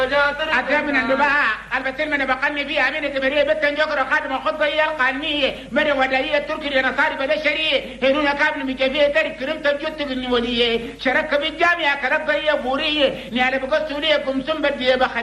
أتى من النباء البتل من بقني فيها من تبريه بتن جوكر خادم الخطبة هي القانية من ودائية تركي لنصاري بلشرية هنونا كابل مجفية تارك كرمت الجوتك النولية شرك بالجامعة كربية بورية نيالي بقصولية كمسن بدي بخل